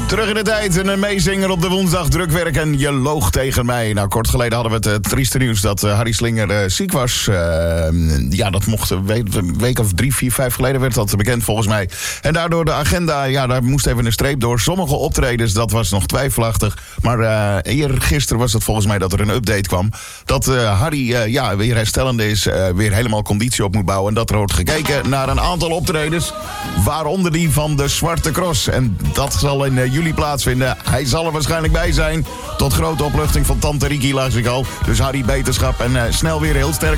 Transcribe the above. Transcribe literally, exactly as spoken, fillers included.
Terug in de tijd, een meezinger op de woensdag, druk werken, je loog tegen mij. Nou, kort geleden hadden we het uh, trieste nieuws dat uh, Harry Slinger uh, ziek was. Uh, ja, dat mocht een week, een week of drie, vier, vijf geleden werd dat bekend volgens mij. En daardoor de agenda, ja, daar moest even een streep door. Sommige optredens, dat was nog twijfelachtig. Maar uh, eergisteren was het volgens mij dat er een update kwam. Dat uh, Harry uh, ja, weer herstellende is, uh, weer helemaal conditie op moet bouwen. En dat er wordt gekeken naar een aantal optredens, waaronder die van de Zwarte Cross. En dat zal in uh, juli plaatsvinden. Hij zal er waarschijnlijk bij zijn. Tot grote opluchting van tante Riki, las ik al. Dus Harry, beterschap en uh, snel weer heel sterk